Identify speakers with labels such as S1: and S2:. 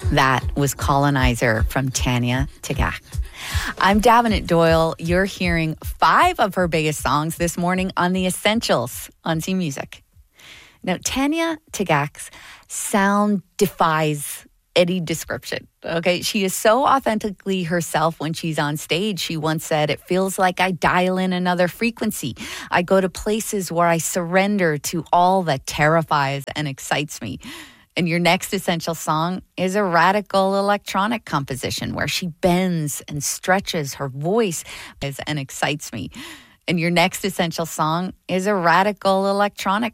S1: That was Colonizer from Tanya Tagaq. I'm Davenant Doyle. You're hearing 5 of her biggest songs this morning on The Essentials on C Music. Now, Tanya Tagaq's sound defies any description. Okay, she is so authentically herself when she's on stage. She once said, "It feels like I dial in another frequency. I go to places where I surrender to all that terrifies and excites me." And your next essential song is a radical electronic composition where she bends and stretches her voice and excites me. And your next essential song is a radical electronic